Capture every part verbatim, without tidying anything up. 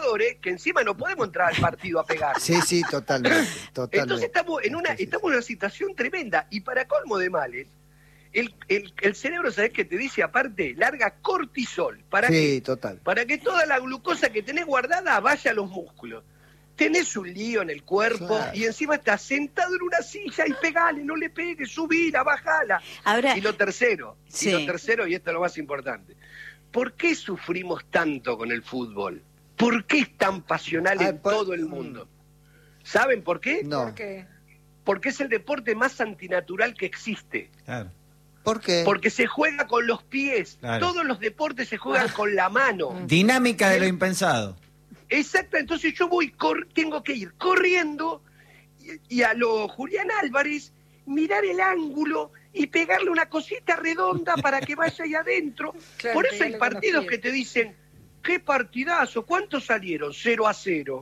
jugadores que encima no podemos entrar al partido a pegar. Sí, sí, totalmente, totalmente. Entonces estamos en una, estamos en una situación tremenda. Y para colmo de males, el, el, el cerebro, ¿sabés qué te dice? Aparte, larga cortisol. ¿Para sí, qué? total. Para que toda la glucosa que tenés guardada vaya a los músculos. Tenés un lío en el cuerpo, claro, y encima estás sentado en una silla y pegale, no le pegues, subila, bajala. Ahora, y lo tercero, sí. y lo tercero, y esto es lo más importante, ¿por qué sufrimos tanto con el fútbol? ¿Por qué es tan pasional ah, en por... todo el mundo? ¿Saben por qué? No. ¿Por qué? Porque es el deporte más antinatural que existe. Claro. ¿Por qué? Porque se juega con los pies. Claro. Todos los deportes se juegan ah. con la mano. Dinámica de lo impensado. Exacto, entonces yo voy, cor tengo que ir corriendo y, y a lo Julián Álvarez mirar el ángulo y pegarle una cosita redonda para que vaya ahí adentro. Claro, por eso hay partidos que te dicen, qué partidazo, ¿cuántos salieron? cero a cero.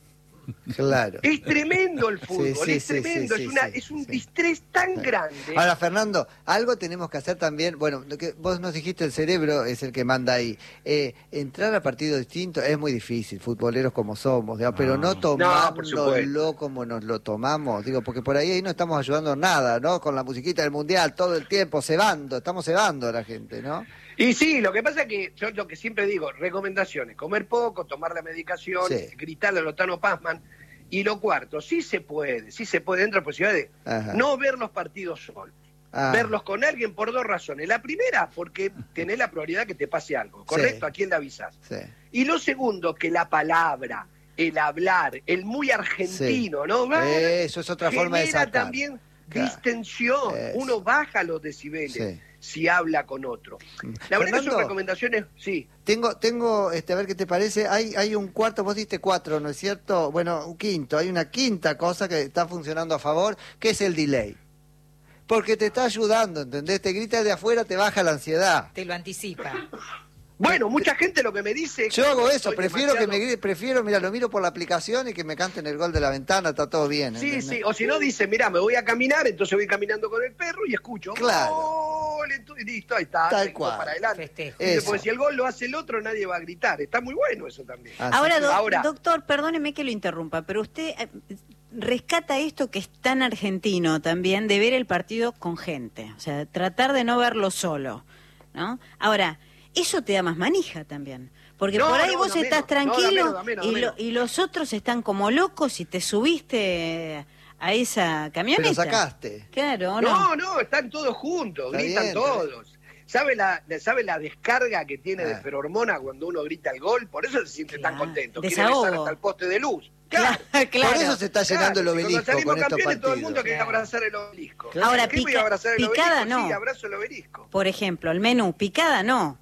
Claro. Es tremendo el fútbol, sí, sí, es tremendo, sí, sí, es, una, sí, es un sí. distrés tan sí. grande. Ahora, Fernando, algo tenemos que hacer también, bueno, lo que vos nos dijiste, el cerebro es el que manda ahí. Eh, entrar a partidos distintos es muy difícil, futboleros como somos, digamos, pero no tomándolo no, como nos lo tomamos, digo, porque por ahí, ahí no estamos ayudando nada, ¿no? Con la musiquita del Mundial todo el tiempo, cebando, estamos cebando a la gente, ¿no? Y sí, lo que pasa es que yo lo que siempre digo, recomendaciones, comer poco, tomar la medicación, sí. gritarle a Lotano Pazman, y lo cuarto, sí se puede, sí se puede, dentro de la posibilidad de Ajá. no ver los partidos solos, ah. verlos con alguien por dos razones. La primera, porque tenés la probabilidad que te pase algo, ¿correcto? Sí. ¿A quién le avisás? Sí. Y lo segundo, que la palabra, el hablar, el muy argentino, sí. ¿no? Eso es otra forma de sacar. Genera también claro. distensión, Eso. uno baja los decibeles. Sí. Si habla con otro. La verdad Fernando, que son recomendaciones, sí. Tengo, tengo, este, a ver qué te parece, hay, hay un cuarto, vos diste cuatro, ¿no es cierto? Bueno, un quinto, hay una quinta cosa que está funcionando a favor, que es el delay. Porque te está ayudando, ¿entendés? Te grita de afuera, te baja la ansiedad. Te lo anticipa. Bueno, mucha gente lo que me dice... Yo hago eso, prefiero demasiado... que me grite, prefiero, mira, lo miro por la aplicación y que me canten el gol de la ventana, está todo bien. Sí, ¿entendés? sí, o si no dice, mira, me voy a caminar, entonces voy caminando con el perro y escucho. Claro. ¡Gol! Y listo, ahí está, tal cual. Para adelante. Porque si el gol lo hace el otro, nadie va a gritar. Está muy bueno eso también. Ahora, do Ahora, doctor, perdóneme que lo interrumpa, pero usted eh, rescata esto que es tan argentino también, de ver el partido con gente. O sea, tratar de no verlo solo, ¿no? Ahora... eso te da más manija también, porque no, por ahí no, vos no, estás menos, tranquilo no, da menos, da menos, da menos. Y, lo, y los otros están como locos y te subiste a esa camioneta. Pero sacaste. Claro, ¿no? No, no, están todos juntos, está gritan bien, todos. ¿Sabe la, ¿Sabe la descarga que tiene ah. de feromona cuando uno grita el gol? Por eso se siente claro. tan contento. Quiere besar hasta el poste de luz. Claro, claro. Por eso se está llenando claro. el obelisco. Cuando salimos con campeones, estos todo el mundo claro. quiere abrazar el obelisco. Claro. Ahora, ¿qué pica, voy a abrazar el picada obelisco? no. Sí, abrazo el obelisco. Por ejemplo, el menú, picada no.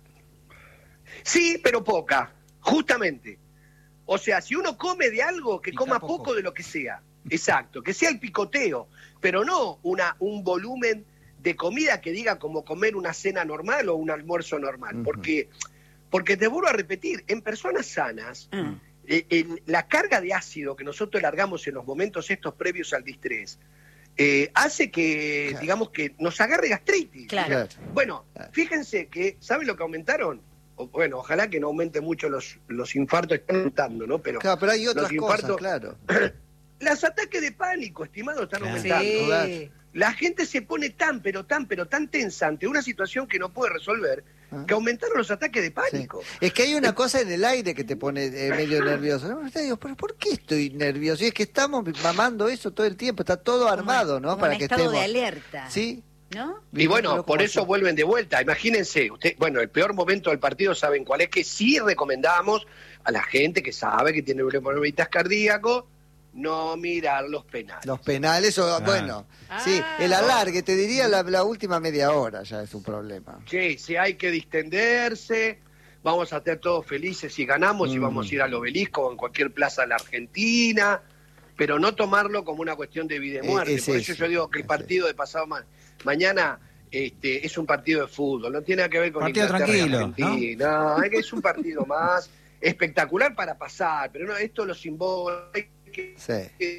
Sí, pero poca, justamente. O sea, si uno come de algo, que Pica coma poco. poco de lo que sea. Exacto, que sea el picoteo, pero no una un volumen de comida que diga como comer una cena normal o un almuerzo normal. Uh-huh. Porque, porque te vuelvo a repetir, en personas sanas, uh-huh. eh, el, la carga de ácido que nosotros largamos en los momentos estos previos al distrés, eh, hace que, claro. digamos, que nos agarre gastritis. Claro. Bueno, fíjense que, ¿saben lo que aumentaron? Bueno, ojalá que no aumente mucho los, los infartos, están aumentando, ¿no? Pero, claro, pero hay otras los infartos, cosas, claro. Los ataques de pánico, estimados, están claro. aumentando. Sí. La gente se pone tan, pero tan, pero tan tensa ante una situación que no puede resolver, ¿Ah? que aumentaron los ataques de pánico. Sí. Es que hay una cosa en el aire que te pone eh, medio nervioso. No, te digo, ¿pero por qué estoy nervioso? Y es que estamos mamando eso todo el tiempo, está todo armado, ¿no? Como Para un que estado estemos... de alerta. Sí. ¿No? Y bueno, por eso vuelven de vuelta. Imagínense, usted, bueno, el peor momento del partido, ¿saben cuál es? Que sí recomendamos a la gente que sabe que tiene problemitas cardíacos, no mirar los penales. Los penales, o ah. bueno, ah. sí, el alargue, te diría la, la última media hora ya es un problema. Sí, sí, hay que distenderse, vamos a estar todos felices si ganamos mm. y vamos a ir al obelisco o en cualquier plaza de la Argentina, pero no tomarlo como una cuestión de vida y muerte. Eh, Por eso, eso yo digo que el partido de pasado ma mañana este, es un partido de fútbol, no tiene nada que ver con partido Inglaterra tranquilo, y Argentina, ¿no? No, es un partido más espectacular para pasar, pero no, esto lo simbólico. Sí.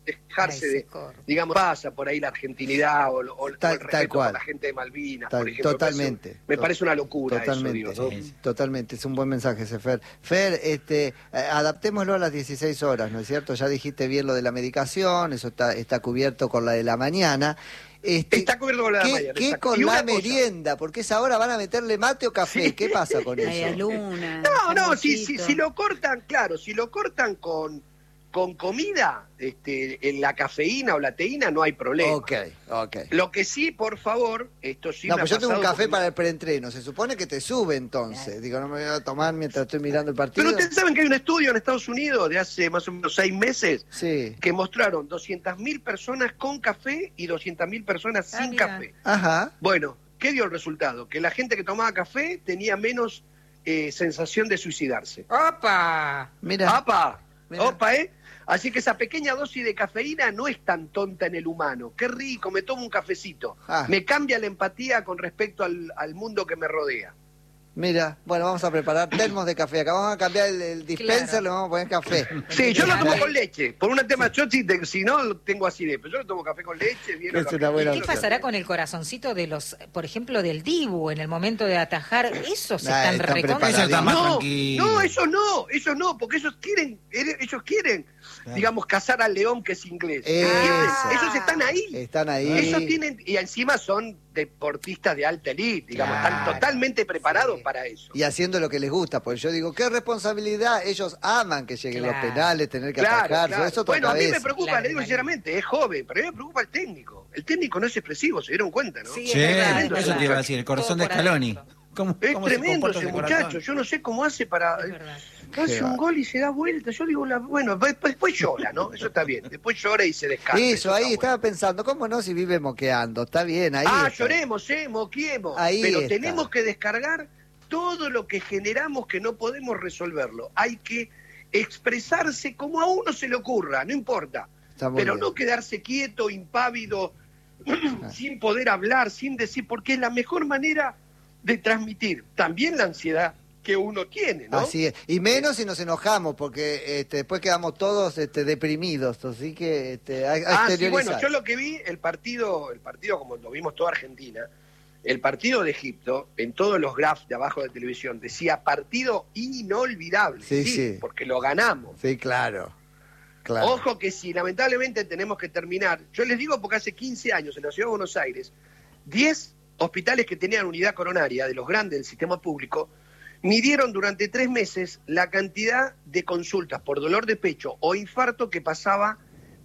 dejarse de, digamos, pasa por ahí la argentinidad o, o, tal, o el respeto por la gente de Malvinas, tal, por ejemplo. Totalmente. Eso, me parece una locura totalmente, eso, digo, ¿no? Sí, totalmente, es un buen mensaje ese, Fer. Fer, este, adaptémoslo a las dieciséis horas, ¿no es cierto? Ya dijiste bien lo de la medicación, eso está, está cubierto con la de la mañana. Este, está cubierto con la de la mañana. ¿Qué con la merienda? Cosa. Porque esa hora van a meterle mate o café. Sí. ¿Qué pasa con eso? Hay luna, no, no, si, si, si lo cortan, claro, si lo cortan con... con comida, este, en la cafeína o la teína no hay problema. Ok, ok. Lo que sí, por favor, esto sí. No, me pues ha yo tengo un café porque... para el preentreno. Se supone que te sube entonces. Claro. Digo, no me voy a tomar mientras estoy mirando el partido. Pero ustedes saben que hay un estudio en Estados Unidos de hace más o menos seis meses sí. que mostraron doscientas mil personas con café y doscientas mil personas sin ah, café. Ajá. Bueno, ¿qué dio el resultado? Que la gente que tomaba café tenía menos eh, sensación de suicidarse. ¡Opa! Mira. ¡Opa! Mira. ¡Opa, eh! Así que esa pequeña dosis de cafeína no es tan tonta en el humano. Qué rico, me tomo un cafecito. Ah. Me cambia la empatía con respecto al, al mundo que me rodea. Mira, bueno, vamos a preparar termos de café. Acá vamos a cambiar el, el dispenser, claro. Le vamos a poner café. Sí, yo lo tomo con leche. Por un tema, yo si, si no, tengo acidez. Pero yo lo tomo café con leche. Bien es una buena ¿Y qué pasará con el corazoncito de los, por ejemplo, del Dibu en el momento de atajar? Esos nah, están recontra. Eso está más no, tranquilo. No, eso no, eso no, porque ellos quieren, ellos quieren, claro. digamos, cazar al león que es inglés. Ah. Ellos están ahí. Están ahí. Ellos tienen, y encima son deportistas de alta elite, digamos, claro. están totalmente preparados sí. para eso. Y haciendo lo que les gusta, porque yo digo, qué responsabilidad, ellos aman que lleguen claro. los penales, tener que claro, atacar, claro. eso Bueno, cabeza. a mí me preocupa, claro, le digo sinceramente, es joven, pero a mí me preocupa el técnico. El técnico no es expresivo, se dieron cuenta, ¿no? Sí, sí es tremendo, eso te iba a decir, el corazón de Scaloni. ¿Cómo, es cómo tremendo ese muchacho, yo no sé cómo hace para... Hace un gol y se da vuelta. Yo digo, la, bueno, después, después llora, ¿no? Eso está bien. Después llora y se descansa. Eso, eso ahí está estaba bueno. pensando, ¿cómo no si vive moqueando? Está bien, ahí. Ah, está. lloremos, eh, moquemos. Ahí pero está. Tenemos que descargar todo lo que generamos que no podemos resolverlo. Hay que expresarse como a uno se le ocurra, no importa. Pero bien. No quedarse quieto, impávido, ah. sin poder hablar, sin decir, porque es la mejor manera de transmitir también la ansiedad que uno tiene, ¿no? Así es, y menos si nos enojamos, porque este, después quedamos todos este, deprimidos, así que este, a, a ah, sí, bueno, yo lo que vi, el partido, el partido como lo vimos toda Argentina, el partido de Egipto, en todos los graphs de abajo de televisión, decía partido inolvidable, sí, sí, sí. porque lo ganamos. Sí, claro, claro. Ojo que si lamentablemente tenemos que terminar, yo les digo porque hace quince años en la Ciudad de Buenos Aires, diez hospitales que tenían unidad coronaria, de los grandes del sistema público, midieron durante tres meses la cantidad de consultas por dolor de pecho o infarto que pasaba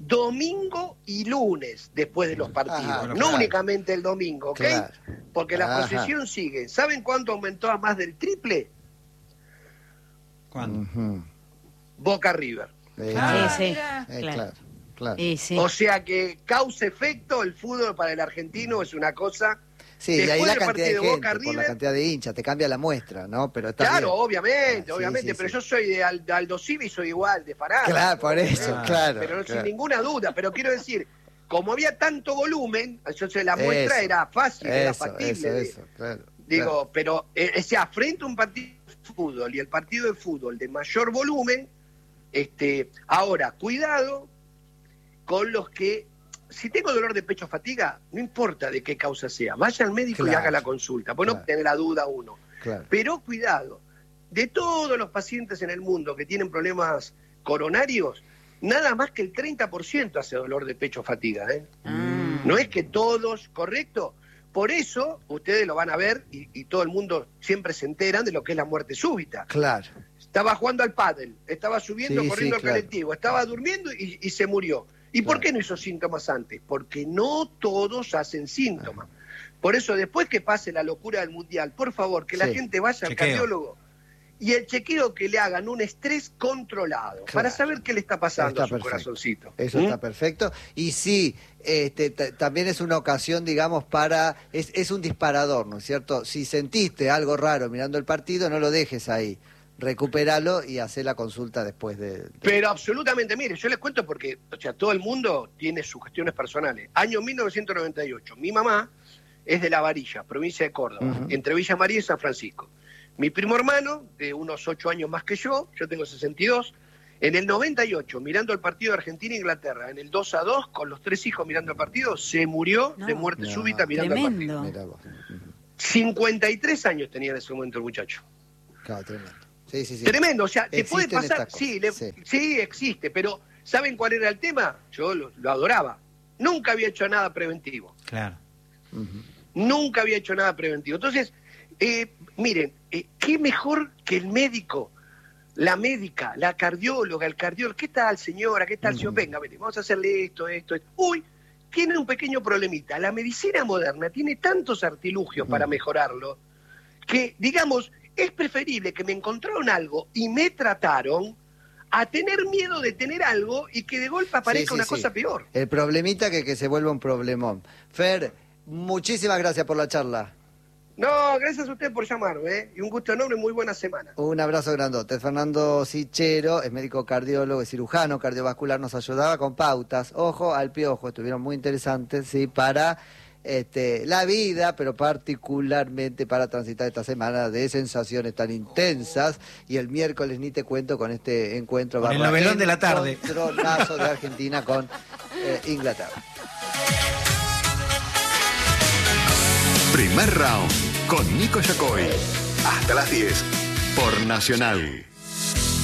domingo y lunes después de los partidos. Ajá, bueno, no claro. únicamente el domingo, ¿ok? Claro. Porque la Ajá. procesión sigue. ¿Saben cuánto aumentó a más del triple? ¿Cuándo? Uh-huh. Boca River. Eh, ah, sí, sí. Eh, claro. claro, claro. Sí, sí. O sea que causa-efecto, el fútbol para el argentino es una cosa... Sí, Después y ahí la cantidad de, de gente, Boca, por River, la cantidad de hinchas, te cambia la muestra, ¿no? Pero está claro, bien. obviamente, ah, obviamente, sí, sí, pero sí. yo soy de Aldo Civi y soy igual, de Farah. Claro, por eso, ¿no? claro. Pero claro. sin ninguna duda, pero quiero decir, como había tanto volumen, entonces la muestra eso, era fácil, eso, era factible. Eso, eso, claro. Digo, claro. pero, eh, o sea, frente a un partido de fútbol y el partido de fútbol de mayor volumen, este, ahora, cuidado con los que... Si tengo dolor de pecho o fatiga, no importa de qué causa sea, vaya al médico claro, y haga la consulta, pues claro, no tener la duda uno. Claro. Pero cuidado, de todos los pacientes en el mundo que tienen problemas coronarios, nada más que el treinta por ciento hace dolor de pecho o fatiga. ¿eh? Mm. No es que todos, ¿correcto? Por eso, ustedes lo van a ver y, y todo el mundo siempre se enteran de lo que es la muerte súbita. Claro. Estaba jugando al pádel, estaba subiendo, sí, corriendo sí, al claro. colectivo, estaba durmiendo y, y se murió. ¿Y por qué no hizo síntomas antes? Porque no todos hacen síntomas. Por eso, después que pase la locura del Mundial, por favor, que sí. la gente vaya al cardiólogo y el chequeo que le hagan un estrés controlado, claro, para saber qué le está pasando está a su perfecto. corazoncito. Eso ¿Mm? está perfecto. Y sí, este, t- también es una ocasión, digamos, para... Es, es un disparador, ¿no es cierto? Si sentiste algo raro mirando el partido, no lo dejes ahí. Recupéralo y hacer la consulta después de, de... Pero absolutamente, mire, yo les cuento porque, o sea, todo el mundo tiene sus cuestiones personales. Año mil novecientos noventa y ocho, mi mamá es de La Varilla, provincia de Córdoba, uh-huh. entre Villa María y San Francisco. Mi primo hermano, de unos ocho años más que yo, yo tengo sesenta y dos, En el noventa y ocho, mirando el partido de Argentina-Inglaterra, en el dos a dos, con los tres hijos mirando el partido, se murió no, de muerte no, súbita mirando tremendo. el partido. cincuenta y tres años tenía en ese momento el muchacho. Claro, tremendo. Sí, sí, sí. Tremendo, o sea, te puede pasar, sí, le, sí, sí, existe, pero ¿saben cuál era el tema? Yo lo, lo adoraba. Nunca había hecho nada preventivo. Claro. Uh-huh. Nunca había hecho nada preventivo. Entonces, eh, miren, eh, qué mejor que el médico, la médica, la cardióloga, el cardiólogo. ¿Qué tal, señora? ¿Qué tal, uh-huh. señor? Venga, venga, vamos a hacerle esto, esto, esto. Uy, tiene un pequeño problemita. La medicina moderna tiene tantos artilugios uh-huh. para mejorarlo que, digamos, es preferible que me encontraron algo y me trataron a tener miedo de tener algo y que de golpe aparezca sí, sí, una sí. cosa peor. El problemita que, que se vuelva un problemón. Fer, muchísimas gracias por la charla. No, gracias a usted por llamarme, ¿eh? Y un gusto enorme, muy buena semana. Un abrazo grandote. Fernando Sichero es médico cardiólogo, es cirujano cardiovascular, nos ayudaba con pautas. Ojo al piojo, estuvieron muy interesantes, ¿sí? Para este, la vida, pero particularmente para transitar esta semana de sensaciones tan intensas. Y el miércoles ni te cuento con este encuentro. Con el novelón de la tarde. Controlazo de Argentina con eh, Inglaterra. Primer round con Nico Yacoy. Hasta las diez por Nacional.